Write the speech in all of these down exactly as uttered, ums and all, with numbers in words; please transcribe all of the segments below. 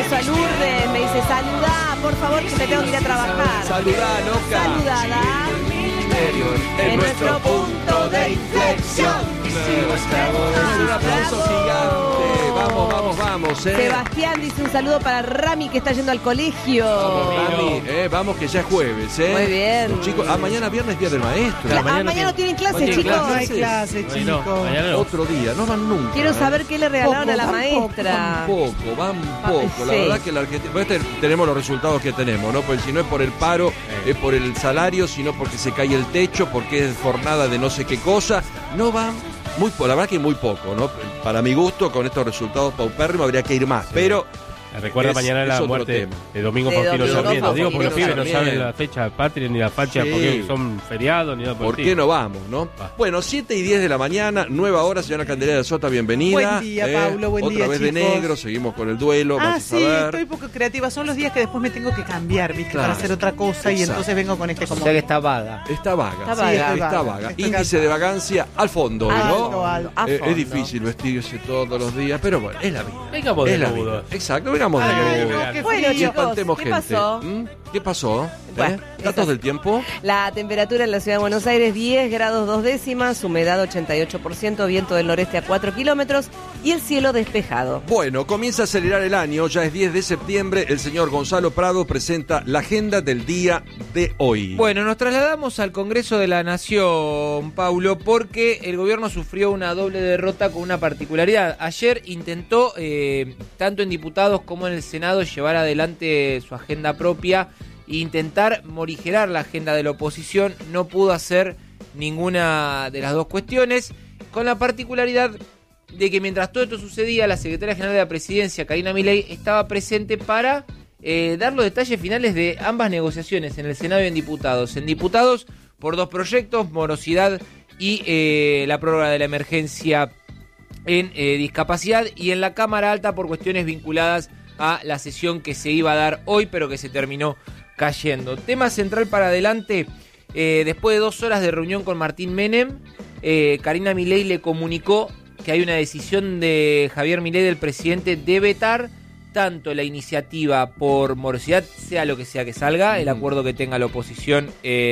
beso a Lourdes, me dice, saludá, por favor, que me tengo que ir a trabajar. Saludá, Noca. Saludada. En, en nuestro punto de inflexión. Un aplauso gigante. Vamos, vamos, vamos. Eh. Sebastián dice un saludo para Rami que está yendo al colegio. Vamos, Rami, eh, vamos que ya es jueves. Eh. Muy bien. Los chicos, ah, mañana viernes, día del maestro. La, ah, mañana, mañana, mañana no tienen clases, tienen chicos. clases. No hay clases, chicos. No, no. Otro día, no van nunca. Quiero eh. saber qué le regalaron Poco, a la van maestra. Van poco, van poco. La sí. verdad que la Argentina. Pues este, tenemos los resultados que tenemos, ¿no? Porque si no es por el paro, eh. es por el salario, sino porque se cae el techo, porque es jornada de no sé qué cosa. No van. Muy, la verdad que muy poco, ¿no? Para mi gusto, con estos resultados paupérrimos habría que ir más, sí. Pero recuerda es, mañana la muerte tema. de Domingo de Faustino Sarmiento. Digo, porque los pibes no saben la la fecha patria ni la facha, sí. porque son feriados ni nada por ¿Por qué no vamos, no? Ah. Bueno, siete y diez de la mañana, nueva hora, señora Candelaria de Sota, bienvenida. Buen día, eh, Paulo, buen otra día, vez chicos. de negro, seguimos con el duelo, Ah, vamos sí, a ver. estoy poco creativa. Son los días que después me tengo que cambiar, ¿viste? Claro. Para hacer otra cosa. Exacto. Y entonces vengo con este como... O sea que está vaga. Está vaga, Está sí, vaga. está, Está vaga. vaga. Está Índice cansada. de vagancia al fondo, Alto, ¿no? alto. A Eh, fondo. es difícil vestirse todos los días, pero bueno, es la vida. Vengamos de Es la nudo. vida. Exacto, vengamos de Ay, nudo. no, qué Bueno, frío. chicos, Espantemos ¿qué gente. pasó? ¿Mm? ¿Qué pasó? Bueno, ¿Eh? ¿Datos esas- del tiempo? La temperatura en la ciudad de Buenos Aires, diez grados dos décimas, humedad ochenta y ocho por ciento, viento del noreste a cuatro kilómetros y el cielo despejado. Bueno, comienza a acelerar el año, ya es diez de septiembre, el señor Gonzalo Prado presenta la agenda del día de hoy. Bueno, nos trasladamos al Congreso de la Nación, Paulo, porque el gobierno sufrió una doble derrota con una particularidad. Ayer intentó, eh, tanto en diputados como en el Senado, llevar adelante su agenda propia e intentar morigerar la agenda de la oposición. No pudo hacer ninguna de las dos cuestiones, con la particularidad de que mientras todo esto sucedía, la secretaria general de la Presidencia, Karina Milei, estaba presente para eh, dar los detalles finales de ambas negociaciones en el Senado y en diputados. En diputados, por dos proyectos, morosidad y eh, la prórroga de la emergencia en eh, discapacidad, y en la Cámara Alta por cuestiones vinculadas a la sesión que se iba a dar hoy, pero que se terminó cayendo. Tema central para adelante, eh, después de dos horas de reunión con Martín Menem, eh, Karina Milei le comunicó que hay una decisión de Javier Milei, del presidente, de vetar tanto la iniciativa por morosidad, sea lo que sea que salga, el acuerdo que tenga la oposición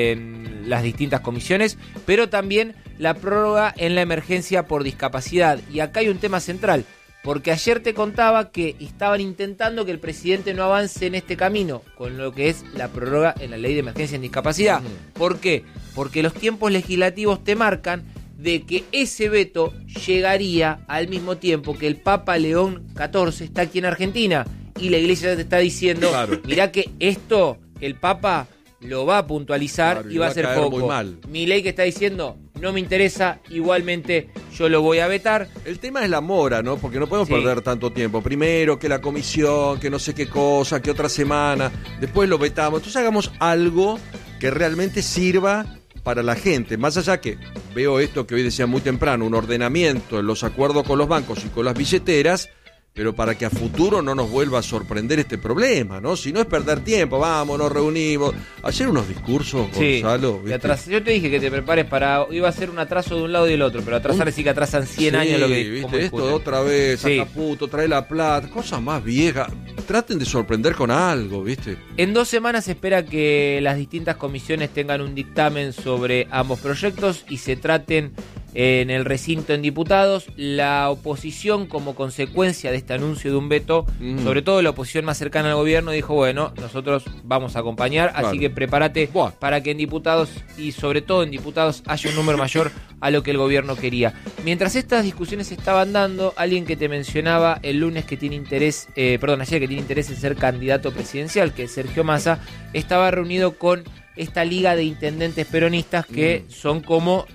en las distintas comisiones, pero también la prórroga en la emergencia por discapacidad. Y acá hay un tema central, porque ayer te contaba que estaban intentando que el presidente no avance en este camino, con lo que es la prórroga en la ley de emergencia en discapacidad. ¿Por qué? Porque los tiempos legislativos te marcan de que ese veto llegaría al mismo tiempo que el Papa León catorce está aquí en Argentina, y la iglesia te está diciendo, claro, mirá que esto el Papa lo va a puntualizar, claro, y va, va a ser poco. Muy mal. Milei que está diciendo, no me interesa, igualmente yo lo voy a vetar. El tema es la mora, ¿no? Porque no podemos sí. perder tanto tiempo. Primero que la comisión, que no sé qué cosa, que otra semana, después lo vetamos. Entonces hagamos algo que realmente sirva para la gente, más allá que veo esto que hoy decía muy temprano, un ordenamiento en los acuerdos con los bancos y con las billeteras, pero para que a futuro no nos vuelva a sorprender este problema, ¿no? Si no es perder tiempo, vamos, nos reunimos. Ayer unos discursos, sí, Gonzalo, ¿viste? Atras... Yo te dije que te prepares para... Iba a ser un atraso de un lado y del otro, pero atrasar sí que atrasan cien sí, años lo que... ¿viste? Esto de otra vez, sí. saca puto, trae la plata, cosas más viejas. Traten de sorprender con algo, ¿viste? En dos semanas se espera que las distintas comisiones tengan un dictamen sobre ambos proyectos y se traten en el recinto en diputados. La oposición, como consecuencia de este anuncio de un veto, mm. sobre todo la oposición más cercana al gobierno, dijo, bueno, nosotros vamos a acompañar, claro, así que prepárate Buah. para que en diputados, y sobre todo en diputados, haya un número mayor a lo que el gobierno quería. Mientras estas discusiones se estaban dando, alguien que te mencionaba el lunes que tiene interés, eh, perdón, ayer que tiene interés en ser candidato presidencial, que es Sergio Massa, estaba reunido con esta liga de intendentes peronistas que mm. son como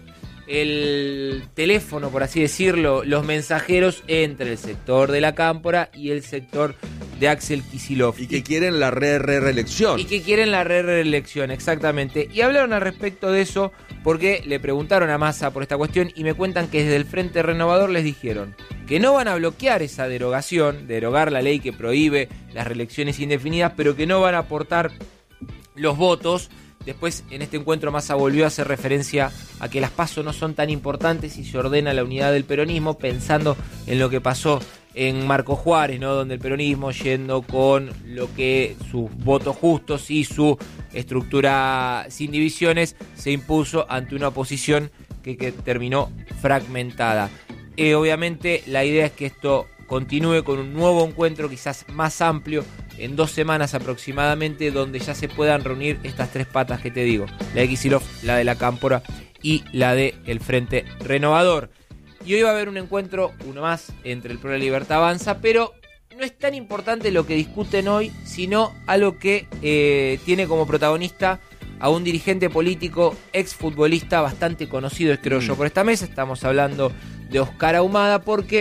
el teléfono, por así decirlo, los mensajeros entre el sector de la Cámpora y el sector de Axel Kicillof. Y que quieren la re, re reelección. Y que quieren la re reelección, exactamente. Y hablaron al respecto de eso porque le preguntaron a Massa por esta cuestión y me cuentan que desde el Frente Renovador les dijeron que no van a bloquear esa derogación, derogar la ley que prohíbe las reelecciones indefinidas, pero que no van a aportar los votos. Después, en este encuentro, Massa volvió a hacer referencia a que las PASO no son tan importantes y se ordena la unidad del peronismo, pensando en lo que pasó en Marco Juárez, ¿no? Donde el peronismo, yendo con lo que sus votos justos y su estructura sin divisiones, se impuso ante una oposición que, que terminó fragmentada. Eh, obviamente la idea es que esto continúe con un nuevo encuentro quizás más amplio en dos semanas aproximadamente, donde ya se puedan reunir estas tres patas que te digo, la de Kicillof, la de la Cámpora y la de el Frente Renovador. Y hoy va a haber un encuentro, uno más, entre el Pro y la Libertad Avanza, pero no es tan importante lo que discuten hoy, sino algo que eh, tiene como protagonista a un dirigente político, exfutbolista bastante conocido, creo mm. yo, por esta mesa. Estamos hablando de Oscar Ahumada, porque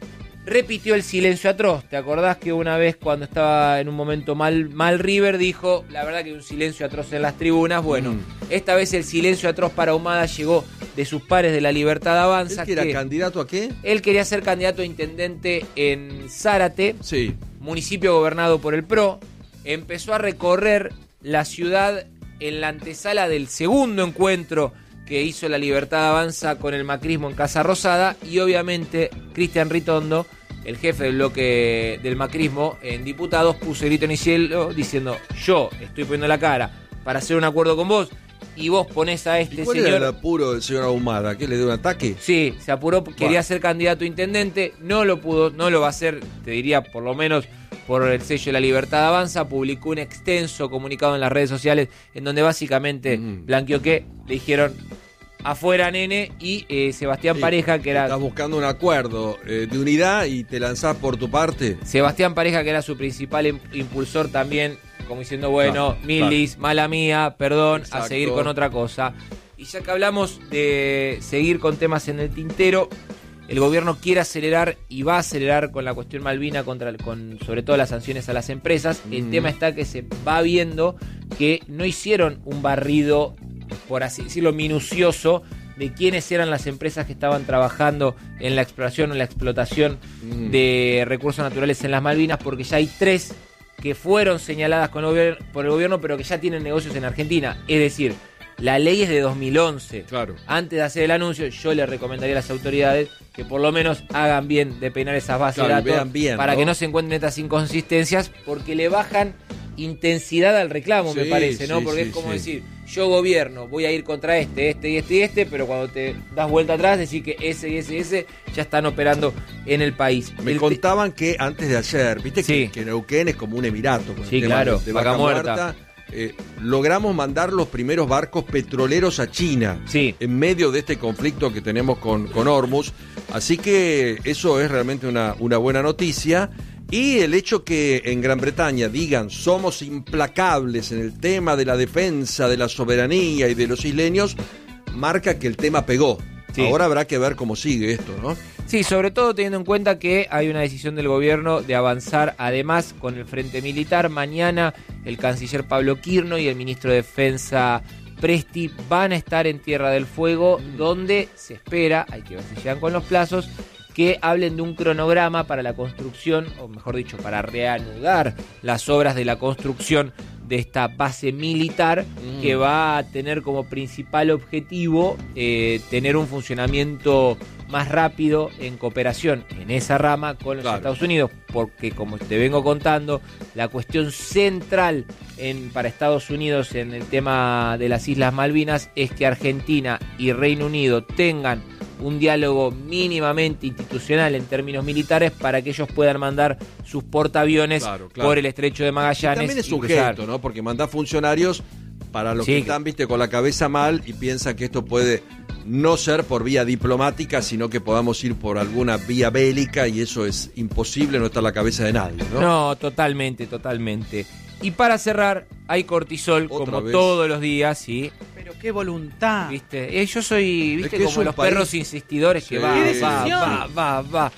repitió el silencio atroz. ¿Te acordás que una vez, cuando estaba en un momento mal, mal River, dijo, la verdad que un silencio atroz en las tribunas? Bueno, mm. esta vez el silencio atroz para Ahumada llegó de sus pares de la Libertad Avanza. ¿Él que era que candidato a qué? Él quería ser candidato a intendente en Zárate, sí. municipio gobernado por el P R O. Empezó a recorrer la ciudad en la antesala del segundo encuentro que hizo la Libertad Avanza con el macrismo en Casa Rosada, y obviamente Cristian Ritondo, el jefe del bloque del macrismo en diputados, puso el grito en el cielo diciendo, yo estoy poniendo la cara para hacer un acuerdo con vos, y vos ponés a este ¿Y cuál señor... era el apuro del señor Ahumada? ¿Qué le dio un ataque? Sí, se apuró, quería ser candidato a intendente, no lo pudo, no lo va a hacer, te diría, por lo menos por el sello de la Libertad Avanza. Publicó un extenso comunicado en las redes sociales en donde básicamente mm. blanqueó que le dijeron afuera nene, y eh, Sebastián sí, Pareja, que era... Estás buscando un acuerdo eh, de unidad y te lanzás por tu parte. Sebastián Pareja, que era su principal im- impulsor también, como diciendo, bueno, claro, Milis, claro. mala mía, perdón, exacto. A seguir con otra cosa. Y ya que hablamos de seguir con temas en el tintero, el gobierno quiere acelerar y va a acelerar con la cuestión Malvina, contra, con sobre todo las sanciones a las empresas. Mm. El tema está que se va viendo que no hicieron un barrido, por así decirlo, minucioso de quiénes eran las empresas que estaban trabajando en la exploración o en la explotación mm. de recursos naturales en las Malvinas, porque ya hay tres que fueron señaladas con el gobierno, por el gobierno, pero que ya tienen negocios en Argentina. Es decir, la ley es de dos mil once. Claro. Antes de hacer el anuncio, yo le recomendaría a las autoridades que por lo menos hagan bien de peinar esas bases claro, de datos bien, para ¿no? que no se encuentren estas inconsistencias, porque le bajan intensidad al reclamo, sí, me parece, ¿no? Sí, porque sí, es como sí. decir, yo gobierno, voy a ir contra este, este y este y este, pero cuando te das vuelta atrás, decir que ese y ese y ese ya están operando en el país. Me el contaban que antes de ayer, viste sí. que, que Neuquén es como un emirato. Con sí, el tema claro, de vaca, vaca muerta. muerta. Eh, logramos mandar los primeros barcos petroleros a China sí. en medio de este conflicto que tenemos con, con Hormuz. Así que eso es realmente una, una buena noticia. Y el hecho que en Gran Bretaña digan somos implacables en el tema de la defensa de la soberanía y de los isleños, marca que el tema pegó. Sí. Ahora habrá que ver cómo sigue esto, ¿no? Sí, sobre todo teniendo en cuenta que hay una decisión del gobierno de avanzar además con el frente militar. Mañana el canciller Pablo Quirno y el ministro de Defensa Presti van a estar en Tierra del Fuego, donde se espera, hay que ver si llegan con los plazos, que hablen de un cronograma para la construcción, o mejor dicho, para reanudar las obras de la construcción de esta base militar, mm. que va a tener como principal objetivo eh, tener un funcionamiento más rápido en cooperación en esa rama con los claro. Estados Unidos, porque como te vengo contando, la cuestión central en, para Estados Unidos en el tema de las Islas Malvinas es que Argentina y Reino Unido tengan un diálogo mínimamente institucional en términos militares para que ellos puedan mandar sus portaaviones claro, claro. por el estrecho de Magallanes. Y también es un gesto, ¿no? Porque mandar funcionarios para los sí. que están, viste, con la cabeza mal y piensan que esto puede no ser por vía diplomática, sino que podamos ir por alguna vía bélica, y eso es imposible, no está en la cabeza de nadie, ¿no? No, totalmente, totalmente. Y para cerrar, hay cortisol Otra como vez. todos los días, ¿sí? Pero qué voluntad. ¿Viste? Eh, yo soy, ¿viste? Es que como es los país... perros insistidores que sí. va, ¿Qué va, decisión? va, va, va.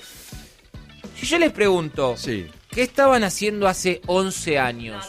Si yo les pregunto, sí. ¿qué estaban haciendo hace once años?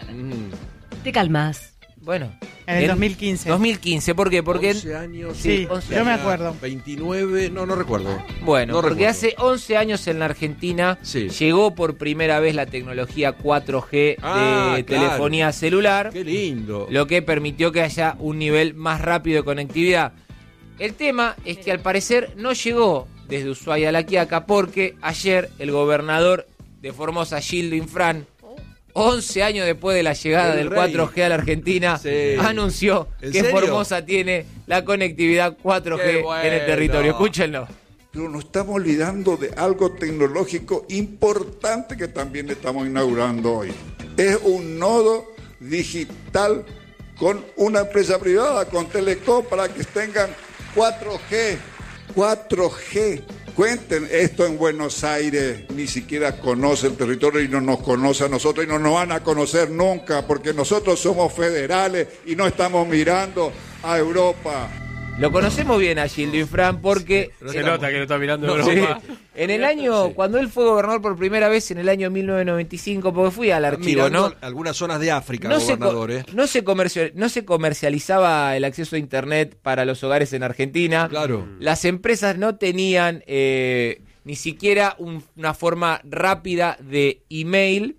Mm. Te calmas. Bueno, En el dos mil quince. dos mil quince, ¿por qué? Porque once años. Sí, once yo me años. acuerdo. veintinueve, no, no recuerdo. Bueno, no porque recuerdo. hace once años en la Argentina sí. llegó por primera vez la tecnología cuatro G ah, de claro. telefonía celular. Qué lindo. Lo que permitió que haya un nivel más rápido de conectividad. El tema es que al parecer no llegó desde Ushuaia a La Quiaca, porque ayer el gobernador de Formosa, Gildo Infran, once años después de la llegada el del rey. cuatro G a la Argentina, Sí. anunció ¿En que serio? Formosa tiene la conectividad cuatro G Qué bueno. en el territorio. Escúchenlo. Pero nos estamos olvidando de algo tecnológico importante que también estamos inaugurando hoy. Es un nodo digital con una empresa privada, con Telecom, para que tengan cuatro G. cuatro G. Cuenten esto en Buenos Aires. Ni siquiera conoce el territorio y no nos conoce a nosotros y no nos van a conocer nunca, porque nosotros somos federales y no estamos mirando a Europa. Lo conocemos bien a Gildo Infran porque... Se nota que lo está mirando No, Europa. sí. En el año, Sí. cuando él fue gobernador por primera vez, en el año mil novecientos noventa y cinco, porque fui al archivo, Mirando ¿no? algunas zonas de África, No se, co- gobernador, ¿eh? no, se comercio- no se comercializaba el acceso a Internet para los hogares en Argentina. Claro. Las empresas no tenían eh, ni siquiera un- una forma rápida de email.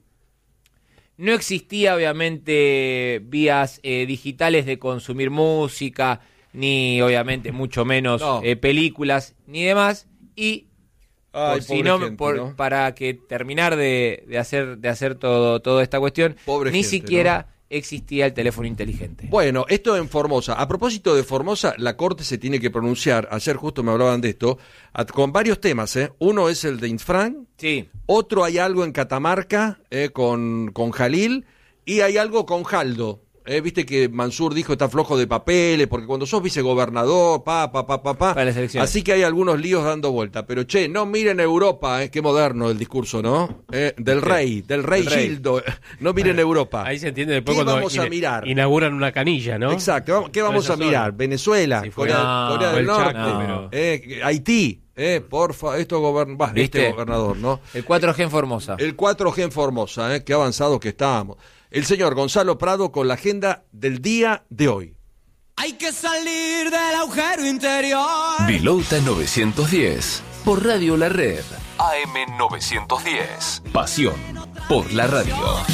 No existía, obviamente, vías eh, digitales de consumir música, ni, obviamente, mucho menos No. eh, películas, ni demás. Y Ay, por si pobre no, gente, por- ¿no? para que terminar de, de hacer de hacer todo toda esta cuestión, Pobre ni gente, siquiera existía el teléfono inteligente. Bueno, esto en Formosa. A propósito de Formosa, la Corte se tiene que pronunciar. Ayer justo me hablaban de esto, a- con varios temas, ¿eh? Uno es el de Infran, Sí. otro hay algo en Catamarca, ¿eh? con, con Jalil, y hay algo con Jaldo. ¿eh? Viste que Mansur dijo está flojo de papeles, porque cuando sos vicegobernador, pa, pa, pa, pa, pa. Para las elecciones. Así que hay algunos líos dando vuelta. Pero che, no miren Europa, ¿eh? Qué moderno el discurso, ¿no? ¿Eh? Del rey, del rey Del rey. Gildo. No miren Europa. Ahí se entiende después ¿Qué cuando vamos a ina- mirar? inauguran una canilla, ¿no? Exacto. Vamos- ¿Qué vamos a Esa mirar? zona. Venezuela, Si fuera- Corea, No, Corea del el Norte, Chaco, pero- eh, Haití, eh, porfa, esto gobern... bah, ¿Viste? este gobernador, ¿no? El cuatro G en Formosa. El cuatro G en Formosa, eh, qué avanzados que estábamos. El señor Gonzalo Prado con la agenda del día de hoy. Hay que salir del agujero interior. Vilota novecientos diez, por Radio La Red. A M novecientos diez. Pasión por la radio.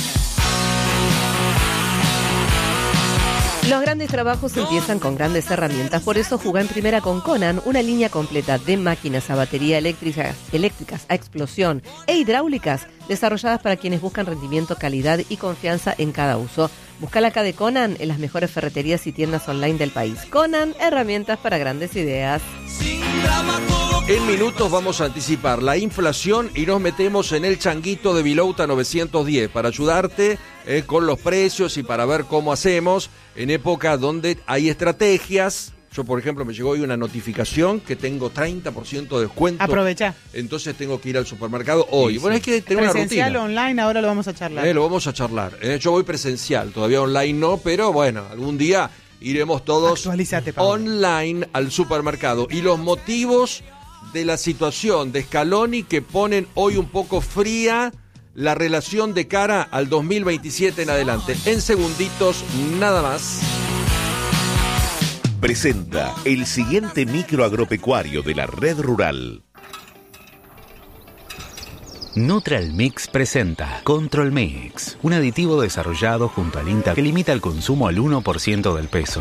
Los grandes trabajos empiezan con grandes herramientas, por eso jugá en primera con Conan, una línea completa de máquinas a batería eléctrica, eléctricas a explosión e hidráulicas, desarrolladas para quienes buscan rendimiento, calidad y confianza en cada uso. Buscala acá de Conan en las mejores ferreterías y tiendas online del país. Conan, herramientas para grandes ideas. Sin drama todo. En minutos vamos a anticipar la inflación y nos metemos en el changuito de Vilota novecientos diez para ayudarte eh, con los precios y para ver cómo hacemos en época donde hay estrategias. Yo, por ejemplo, me llegó hoy una notificación que tengo treinta por ciento de descuento. Aprovechá. Entonces tengo que ir al supermercado hoy. Sí, bueno, sí. es que tengo una Presencial rutina. online, ahora lo vamos a charlar. Eh, lo vamos a charlar. eh. Yo voy presencial, todavía online no, pero bueno, algún día iremos todos Actualizate, Pablo. online al supermercado. Y los motivos de la situación de Scaloni que ponen hoy un poco fría la relación de cara al dos mil veintisiete en adelante. En segunditos, nada más. Presenta el siguiente micro agropecuario de la red rural. Neutral Mix presenta Control Mix, un aditivo desarrollado junto al INTA que limita el consumo al uno por ciento del peso.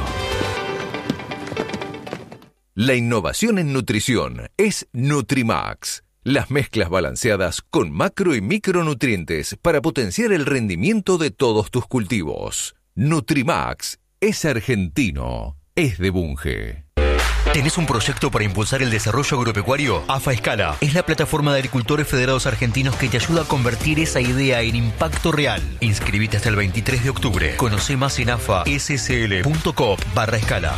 La innovación en nutrición es Nutrimax. Las mezclas balanceadas con macro y micronutrientes para potenciar el rendimiento de todos tus cultivos. Nutrimax es argentino, es de Bunge. ¿Tenés un proyecto para impulsar el desarrollo agropecuario? AFA Escala es la plataforma de agricultores federados argentinos que te ayuda a convertir esa idea en impacto real. Inscribite hasta el veintitrés de octubre. Conoce más en afassl.coop barra escala.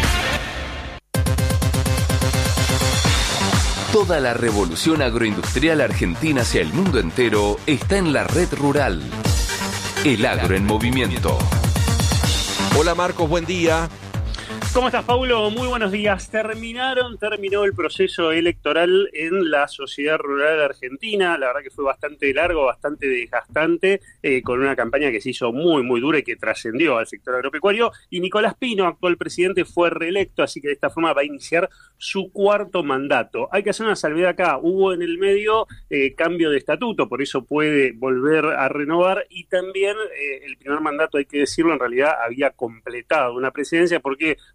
Toda la revolución agroindustrial argentina hacia el mundo entero está en la red rural. El agro en movimiento. Hola Marcos, buen día. ¿Cómo estás, Paulo? Muy buenos días. Terminaron, terminó el proceso electoral en la sociedad rural argentina. La verdad que fue bastante largo, bastante desgastante, eh, con una campaña que se hizo muy, muy dura y que trascendió al sector agropecuario. Y Nicolás Pino, actual presidente, fue reelecto, así que de esta forma va a iniciar su cuarto mandato. Hay que hacer una salvedad acá. Hubo en el medio eh, cambio de estatuto, por eso puede volver a renovar. Y también eh, el primer mandato, hay que decirlo, en realidad había completado una presidencia porque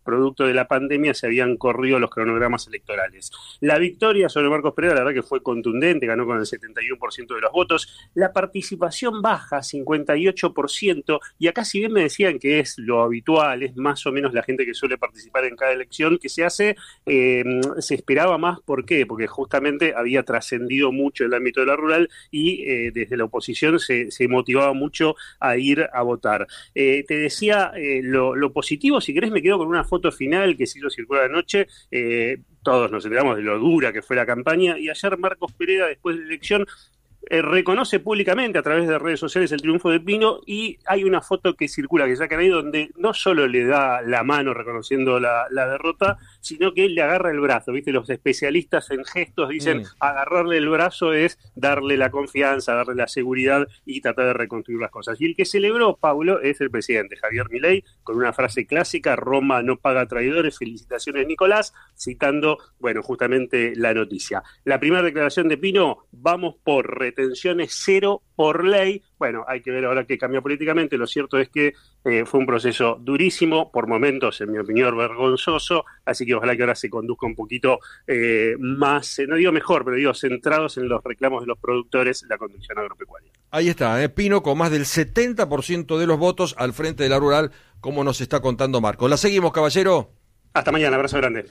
producto de la pandemia se habían corrido los cronogramas electorales. La victoria sobre Marcos Pereira, la verdad que fue contundente, ganó con el setenta y uno por ciento de los votos. La participación baja, cincuenta y ocho por ciento, y acá si bien me decían que es lo habitual, es más o menos la gente que suele participar en cada elección que se hace, eh, se esperaba más. ¿Por qué? Porque justamente había trascendido mucho el ámbito de la rural y eh, desde la oposición se, se motivaba mucho a ir a votar. Eh, te decía eh, lo, lo positivo, si querés me quedo con una foto final que se hizo circular anoche. Eh, todos nos enteramos de lo dura que fue la campaña, y ayer Marcos Pereira, después de la elección, Eh, reconoce públicamente a través de redes sociales el triunfo de Pino, y hay una foto que circula, que sacan ahí, donde no solo le da la mano reconociendo la, la derrota, sino que él le agarra el brazo, ¿viste? Los especialistas en gestos dicen mm. agarrarle el brazo es darle la confianza, darle la seguridad y tratar de reconstruir las cosas. Y el que celebró, Paulo, es el presidente Javier Milei, con una frase clásica: Roma no paga traidores, felicitaciones Nicolás, citando, bueno, justamente la noticia. La primera declaración de Pino: vamos por retenciones cero por ley. Bueno, hay que ver ahora qué cambia políticamente. Lo cierto es que eh, fue un proceso durísimo, por momentos, en mi opinión, vergonzoso, así que ojalá que ahora se conduzca un poquito eh, más, eh, no digo mejor, pero digo centrados en los reclamos de los productores, la conducción agropecuaria. Ahí está, eh, Pino con más del setenta por ciento de los votos al frente de la rural, como nos está contando Marco. La seguimos, caballero. Hasta mañana, abrazo grande.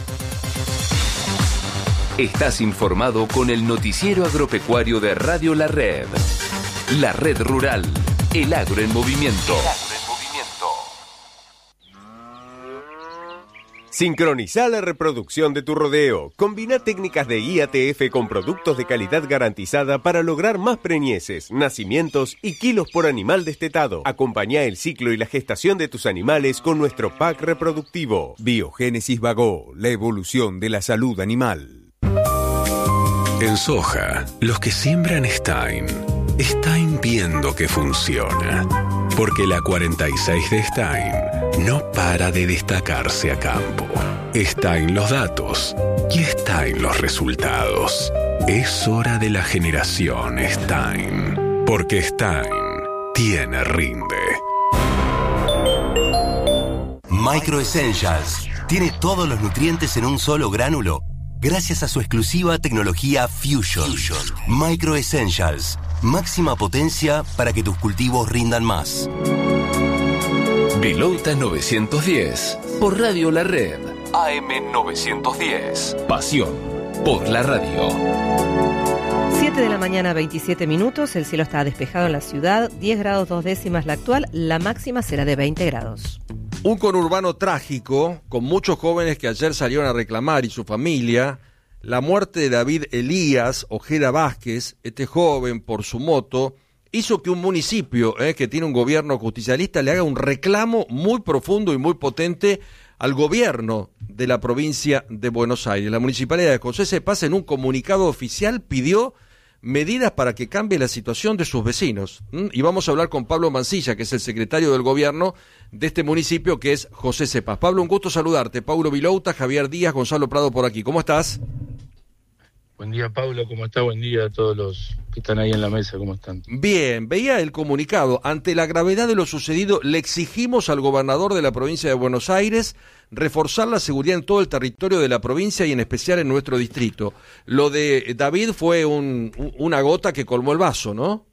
Estás informado con el noticiero agropecuario de Radio La Red. La Red Rural, el agro en movimiento. Sincronizá la reproducción de tu rodeo. Combina técnicas de I A T F con productos de calidad garantizada para lograr más preñeces, nacimientos y kilos por animal destetado. Acompañá el ciclo y la gestación de tus animales con nuestro pack reproductivo. Biogénesis Bagó, la evolución de la salud animal. En soja, los que siembran Stein, Stein viendo que funciona. Porque la cuarenta y seis de Stein no para de destacarse a campo. Stein los datos y Stein los resultados. Es hora de la generación Stein. Porque Stein tiene rinde. Micro Essentials tiene todos los nutrientes en un solo gránulo, gracias a su exclusiva tecnología Fusion. Fusion. Micro Essentials, máxima potencia para que tus cultivos rindan más. Vilota novecientos diez, por Radio La Red. A M novecientos diez. Pasión por la radio. siete de la mañana, veintisiete minutos. El cielo está despejado en la ciudad. diez grados dos décimas la actual. La máxima será de veinte grados. Un conurbano trágico, con muchos jóvenes que ayer salieron a reclamar, y su familia, la muerte de David Elías Ojeda Vázquez. Este joven, por su moto, hizo que un municipio eh, que tiene un gobierno justicialista le haga un reclamo muy profundo y muy potente al gobierno de la provincia de Buenos Aires. La municipalidad de José Cepaz, en un comunicado oficial, pidió medidas para que cambie la situación de sus vecinos. ¿Mm? Y vamos a hablar con Pablo Mancilla, que es el secretario del gobierno de este municipio, que es José Cepaz. Pablo, un gusto saludarte. Paulo Vilouta, Javier Díaz, Gonzalo Prado por aquí. ¿Cómo estás? Buen día, Pablo. ¿Cómo está? Buen día a todos los que están ahí en la mesa. ¿Cómo están? Bien, veía el comunicado. Ante la gravedad de lo sucedido, le exigimos al gobernador de la provincia de Buenos Aires reforzar la seguridad en todo el territorio de la provincia y en especial en nuestro distrito. Lo de David fue un, una gota que colmó el vaso, ¿no?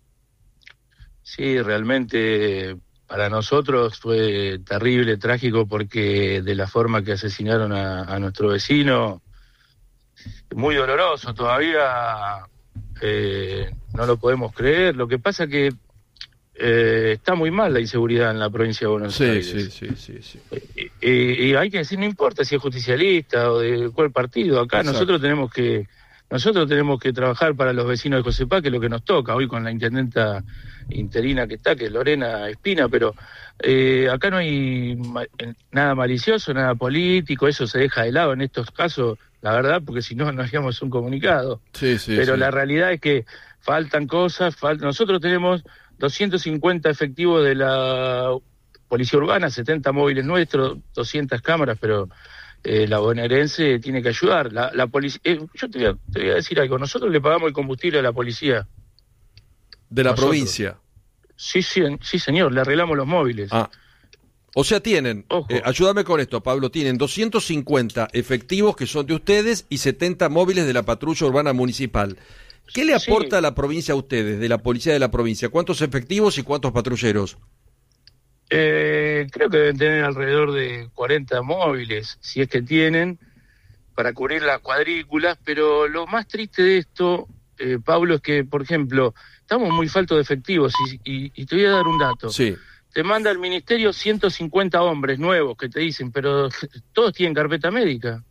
Sí, realmente para nosotros fue terrible, trágico, porque de la forma que asesinaron a, a nuestro vecino, muy doloroso todavía, eh, no lo podemos creer. Lo que pasa que eh, está muy mal la inseguridad en la provincia de Buenos sí, Aires. Sí, sí, sí, sí. Eh, eh, y hay que decir, no importa si es justicialista o de cuál partido, acá Exacto. nosotros tenemos que nosotros tenemos que trabajar para los vecinos de José Cepaz, que es lo que nos toca hoy con la intendenta interina que está, que es Lorena Espina, pero eh, acá no hay ma- nada malicioso, nada político, eso se deja de lado en estos casos, la verdad, porque si no, no haríamos un comunicado. Sí, sí, pero sí. La realidad es que faltan cosas, fal- nosotros tenemos doscientos cincuenta efectivos de la Policía Urbana, setenta móviles nuestros, doscientas cámaras, pero eh, la bonaerense tiene que ayudar. La, la policía, eh, yo te voy, a, te voy a decir algo, nosotros le pagamos el combustible a la policía. ¿De la nosotros. provincia? Sí, sí, sí, señor, le arreglamos los móviles. Ah. O sea, tienen, eh, ayúdame con esto, Pablo, tienen doscientos cincuenta efectivos que son de ustedes y setenta móviles de la patrulla urbana municipal. ¿Qué le aporta Sí. la provincia a ustedes, de la policía de la provincia? ¿Cuántos efectivos y cuántos patrulleros? Eh, creo que deben tener alrededor de cuarenta móviles, si es que tienen, para cubrir las cuadrículas, pero lo más triste de esto, eh, Pablo, es que, por ejemplo, estamos muy faltos de efectivos y, y, y te voy a dar un dato. Sí. Te manda el ministerio ciento cincuenta hombres nuevos que te dicen, pero todos tienen carpeta médica.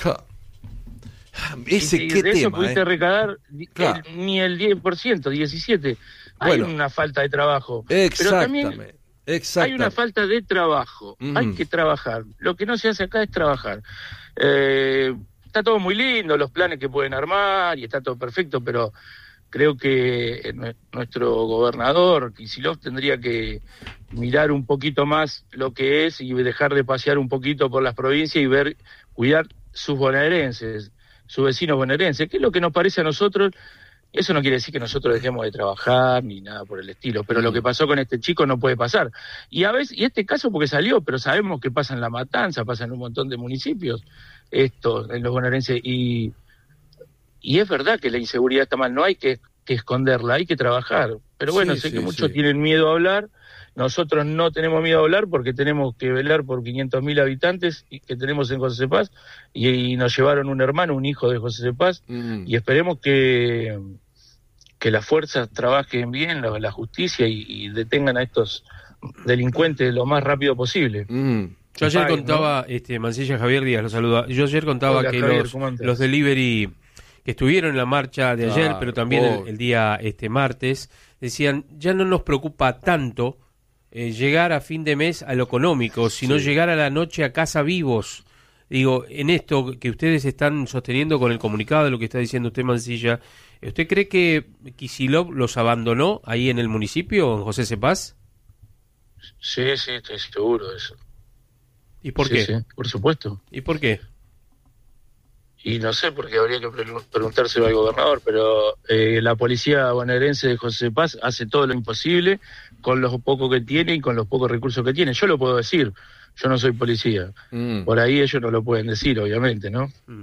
Ese y, y qué de eso tema, pudiste eh. recaudar di- Claro. el- ni el diez por ciento, diecisiete por ciento. Hay Bueno. una falta de trabajo. Pero también Exactamente. hay Exactamente. una falta de trabajo. Mm. Hay que trabajar. Lo que no se hace acá es trabajar. Eh, está todo muy lindo, los planes que pueden armar y está todo perfecto, pero creo que nue- nuestro gobernador, Kicillof, tendría que mirar un poquito más lo que es y dejar de pasear un poquito por las provincias y ver, cuidar sus bonaerenses, sus vecinos bonaerenses, que es lo que nos parece a nosotros. Eso no quiere decir que nosotros dejemos de trabajar ni nada por el estilo, pero lo que pasó con este chico no puede pasar. Y a veces, y este caso porque salió, pero sabemos que pasa en La Matanza, pasa en un montón de municipios, esto, en los bonaerenses, y, y es verdad que la inseguridad está mal, no hay que, que esconderla, hay que trabajar. Pero bueno, Sí, sé sí, que muchos sí. tienen miedo a hablar, nosotros no tenemos miedo a hablar porque tenemos que velar por quinientos mil habitantes y- que tenemos en José Cepaz, y, y nos llevaron un hermano, un hijo de José Cepaz, Mm. y esperemos que, que las fuerzas trabajen bien, la, la justicia, y, y detengan a estos delincuentes lo más rápido posible. Mm. Yo ayer Paguen, contaba, este Mancilla, Javier Díaz, lo saluda. Yo ayer contaba Hola, que Javier, los, ¿cómo andas? los delivery que estuvieron en la marcha de ayer, Claro, pero también el, pobre. el día este martes, decían, ya no nos preocupa tanto eh, llegar a fin de mes a lo económico, sino Sí. llegar a la noche a casa vivos. Digo, en esto que ustedes están sosteniendo con el comunicado de lo que está diciendo usted, Mancilla, ¿usted cree que Kicillof los abandonó ahí en el municipio, en José Cepaz? Sí, sí, estoy seguro de eso. ¿Y por Sí, qué? sí, por supuesto. ¿Y por qué? Y no sé, porque habría que pre- preguntárselo al gobernador, pero eh, la policía bonaerense de José Paz hace todo lo imposible con los pocos que tiene y con los pocos recursos que tiene. Yo lo puedo decir, yo no soy policía. Mm. Por ahí ellos no lo pueden decir, obviamente, ¿no? Mm.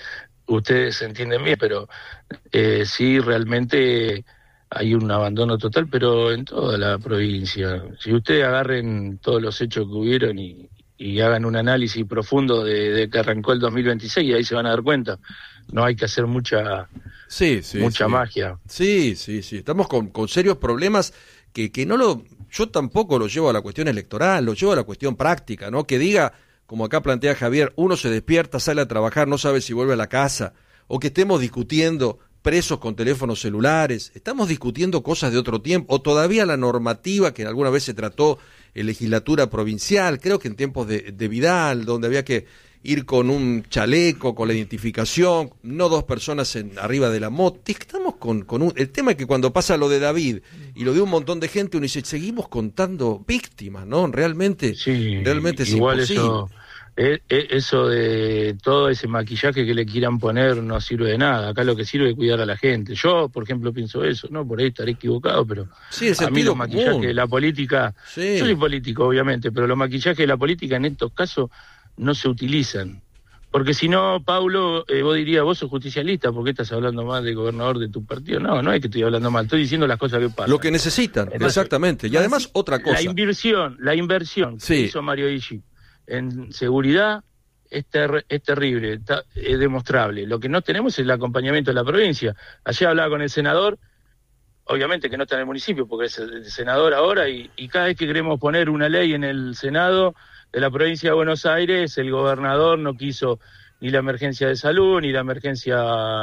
Ustedes entienden bien, pero eh, sí, realmente hay un abandono total, pero en toda la provincia. Si ustedes agarren todos los hechos que hubieron y, y hagan un análisis profundo de, de que arrancó el dos mil veintiséis, y ahí se van a dar cuenta. No hay que hacer mucha, Sí, sí, mucha sí. magia. Sí, sí, sí. Estamos con, con serios problemas que, que no lo... Yo tampoco lo llevo a la cuestión electoral, lo llevo a la cuestión práctica, ¿no? Que diga, como acá plantea Javier, uno se despierta, sale a trabajar, no sabe si vuelve a la casa, o que estemos discutiendo presos con teléfonos celulares, estamos discutiendo cosas de otro tiempo, o todavía la normativa que alguna vez se trató en legislatura provincial, creo que en tiempos de, de Vidal, donde había que ir con un chaleco, con la identificación, no dos personas en, arriba de la moto. Estamos con, con un... El tema es que cuando pasa lo de David y lo de un montón de gente, uno dice, seguimos contando víctimas, ¿no? Realmente, Sí, realmente es igual imposible. eso, eh, eh, eso de todo ese maquillaje que le quieran poner no sirve de nada. Acá lo que sirve es cuidar a la gente. Yo, por ejemplo, pienso eso, ¿no? Por ahí estaré equivocado, pero Sí, el a mí sentido los maquillajes común. de la política, Sí. yo soy político, obviamente, pero los maquillajes de la política en estos casos no se utilizan. Porque si no, Paulo, eh, vos dirías, vos sos justicialista, ¿por qué estás hablando mal del gobernador de tu partido? No, no es que estoy hablando mal, estoy diciendo las cosas que pasan. Lo que necesitan, Entonces, exactamente. Y además, otra cosa. La inversión, la inversión Sí. que hizo Mario Ishi en seguridad es, ter- es terrible, está- es demostrable. Lo que no tenemos es el acompañamiento de la provincia. Ayer hablaba con el senador, obviamente que no está en el municipio porque es el senador ahora, y, y cada vez que queremos poner una ley en el Senado de la provincia de Buenos Aires, el gobernador no quiso ni la emergencia de salud, ni la emergencia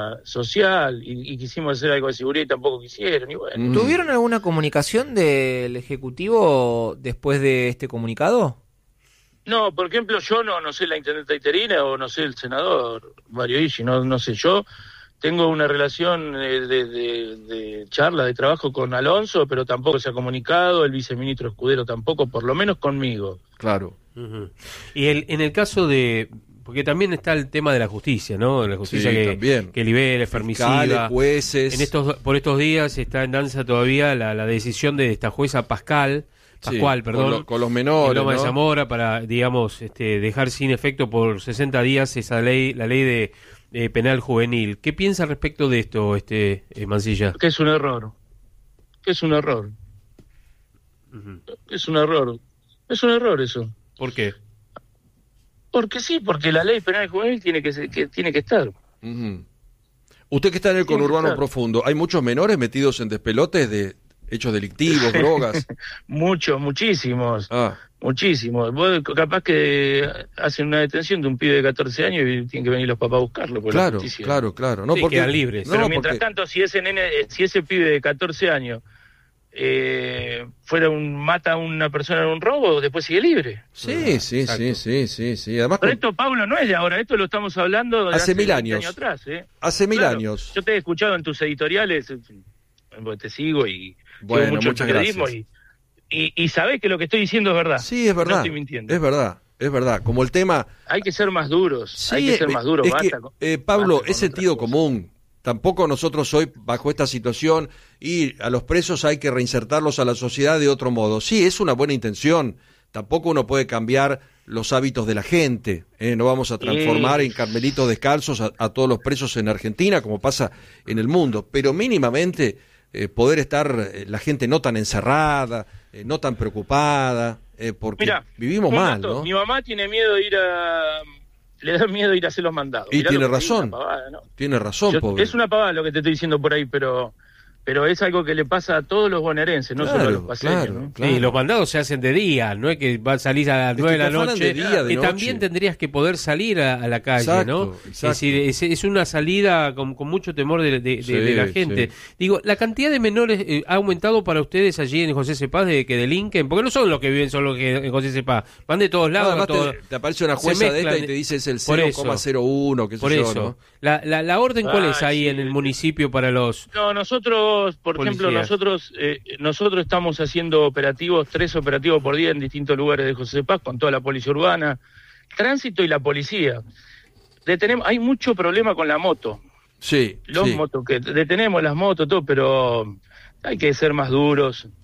social, y, y quisimos hacer algo de seguridad y tampoco quisieron, y bueno. Mm. ¿Tuvieron alguna comunicación del Ejecutivo después de este comunicado? No, por ejemplo, yo no, no sé la intendenta interina o no sé el senador Mario Ishi, no, no sé, yo tengo una relación eh, de, de, de charla, de trabajo con Alonso, pero tampoco se ha comunicado, el viceministro Escudero tampoco, por lo menos conmigo. Claro. Ujú. Y el, en el caso de, Porque también está el tema de la justicia, ¿no? La justicia Sí, que, también. que libera, fermicida. Fiscales, jueces. En estos, por estos días está en danza todavía la, la decisión de esta jueza Pascal, Pascual, Sí, perdón, con, lo- con los menores, en Loma de ¿no? Zamora para, digamos, este, dejar sin efecto por sesenta días esa ley, la ley de eh, penal juvenil. ¿Qué piensa respecto de esto, este eh, Mancilla? Que es un error. Que es un error. Es un error. Es un error eso. ¿Por qué? Porque sí, porque la ley penal juvenil tiene que, ser- que tiene que estar. Ujú. Usted que está en el Tiene que conurbano estar. profundo, ¿hay muchos menores metidos en despelotes de hechos delictivos, drogas? Muchos, muchísimos. Ah. Muchísimos. Vos capaz que hacen una detención de un pibe de catorce años y tienen que venir los papás a buscarlo por la Claro, justicia. claro, claro. No, Sí, porque, quedan libres. Pero No, mientras porque- tanto, si ese nene, si ese pibe de catorce años eh, fuera un mata a una persona en un robo, después sigue libre. Sí, sí, sí, sí, sí, sí. Además, Pero con- esto, Pablo, no es de ahora, esto lo estamos hablando de Hace hace mil veinte años. atrás. ¿eh? hace mil Claro, años. Yo te he escuchado en tus editoriales, eh, porque te sigo y Bueno, sigo mucho el muchas periodismo gracias. y, y, y sabés que lo que estoy diciendo es verdad. Sí, es No verdad. estoy mintiendo. Es verdad, es verdad. Como el tema... Hay que ser más duros, Sí, hay que ser eh, más duros. es que, basta con- eh, Pablo, basta es con sentido común. Tampoco nosotros hoy, bajo esta situación, y a los presos hay que reinsertarlos a la sociedad de otro modo. Sí, es una buena intención. Tampoco uno puede cambiar los hábitos de la gente. ¿eh? No vamos a transformar Sí. en carmelitos descalzos a, a todos los presos en Argentina, como pasa en el mundo. Pero mínimamente eh, poder estar eh, la gente no tan encerrada, eh, no tan preocupada, eh, porque Mirá, vivimos un mal, dato, ¿no? Mi mamá tiene miedo de ir a... Le da miedo ir a hacer los mandados. Y Mirá tiene lo que razón. digo, una pavada, ¿no? Tiene razón, Yo- pobre. es una pavada lo que te estoy diciendo por ahí, pero pero es algo que le pasa a todos los bonaerenses, no solo a Claro, los paseños. claro, ¿no? claro. Sí, los mandados se hacen de día, no es que va a salir a las Es que nueve de la te afanan noche, de día, de que noche. también tendrías que poder salir a, a la calle, Exacto, ¿no? exacto. Es decir, es, es una salida con, con mucho temor de, de- de- Sí, de la gente. sí. Digo, ¿la cantidad de menores eh, ha aumentado para ustedes allí en José Cepaz de que delinquen? Porque no son los que viven solo que en José Cepaz, van de todos lados. Además todo- te, te aparece una se jueza de mezclan. esta y te dice es el Por cero eso. coma cero uno, qué sé Por yo, eso. ¿no? La, la, la orden, ¿cuál es Ay, ahí sí. en el municipio para los...? No, nosotros, por Policías. ejemplo, nosotros eh, nosotros estamos haciendo operativos, tres operativos por día en distintos lugares de José Paz, con toda la policía urbana, tránsito y la policía. Detenemos, hay mucho problema con la moto. Sí, Los sí. motos, que detenemos las motos, todo, pero hay que ser más duros.